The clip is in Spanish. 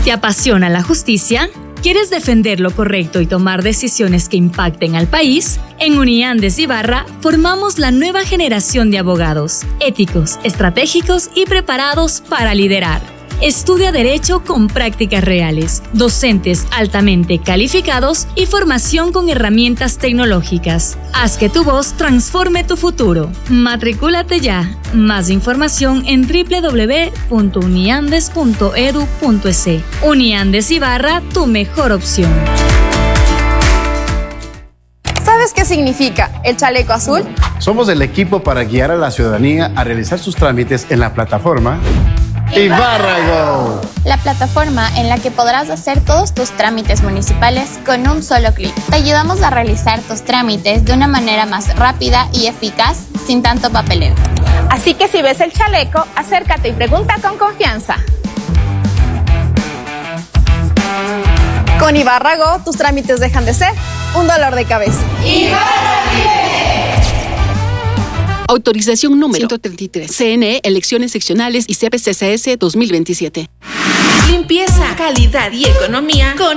¿Te apasiona la justicia? ¿Quieres defender lo correcto y tomar decisiones que impacten al país? En Uniandes Ibarra formamos la nueva generación de abogados, éticos, estratégicos y preparados para liderar. Estudia Derecho con prácticas reales, docentes altamente calificados y formación con herramientas tecnológicas. Haz que tu voz transforme tu futuro. Matricúlate ya. Más información en www.uniandes.edu.es. Uniandes Ibarra, tu mejor opción. ¿Sabes qué significa el chaleco azul? Somos el equipo para guiar a la ciudadanía a realizar sus trámites en la plataforma Ibarra Go. La plataforma en la que podrás hacer todos tus trámites municipales con un solo clic. Te ayudamos a realizar tus trámites de una manera más rápida y eficaz, sin tanto papeleo. Así que si ves el chaleco, acércate y pregunta con confianza. Con Ibarra Go, tus trámites dejan de ser un dolor de cabeza. Autorización número 133. CNE, Elecciones Seccionales y CPCCS 2027. Limpieza, calidad y economía con